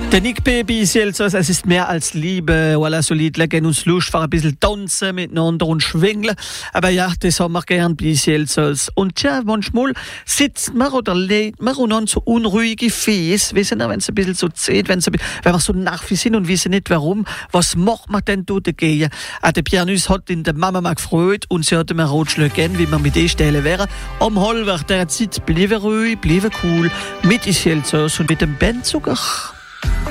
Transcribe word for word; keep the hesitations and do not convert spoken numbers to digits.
Der Nick Baby ist jetzt, es ist mehr als Liebe, voilà, so Lied legen uns Lust, fahren ein bisschen tanzen miteinander und schwingeln. Aber ja, das haben wir gern bis jetzt. Und tja, manchmal sitzt man oder legt man und dann so unruhige Fies, wissen Sie, wenn es ein bisschen so zählt, wenn, wenn wir so nach wie sind und wissen nicht warum, was macht man denn dort dagegen? Ah, der Pianist hat in der Mama mal gefreut und sie hat mir Ratschläge gegeben, wie man mit den Stellen wäre. Am halber der Zeit bleiben ruhig, bleiben cool, mit Iselzers und mit dem Band sogar.